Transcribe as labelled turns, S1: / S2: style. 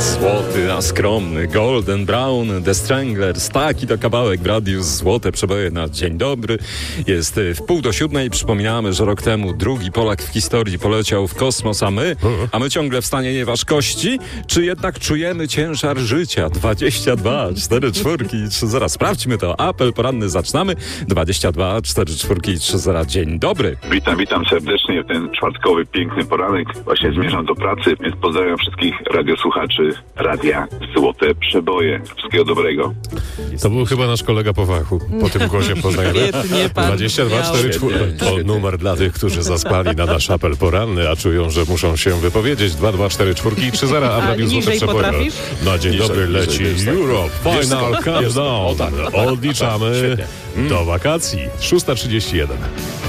S1: Złoty, a skromny, Golden Brown, The Stranglers. Taki to kawałek w radiu Złote Przeboje na dzień dobry. Jest w 6:30. Przypominamy, że rok temu drugi Polak w historii poleciał w kosmos, a my ciągle w stanie nieważkości? Czy jednak czujemy ciężar życia? 22, 4 czwórki i 3 zera. Sprawdźmy to. Apel poranny zaczynamy. 22, 4 czwórki i 3 zera. Dzień dobry.
S2: Witam serdecznie w ten czwartkowy, piękny poranek. Właśnie zmierzam do pracy, więc pozdrawiam wszystkich radiosłuchaczy Radia Złote Przeboje. Wszystkiego dobrego.
S3: To był chyba nasz kolega po fachu. Po tym głosie poznajemy. 22, 4 czwórki. To numer dla tych, którzy zaspali na nasz apel poranny, a czują, że muszą się wypowiedzieć. 2, 2, 4 czwórki i 3 zera, a w Radiu Złote Przeboje. Na dzień dobry leci Europe Final Countdown. Odliczamy do wakacji. 6:31.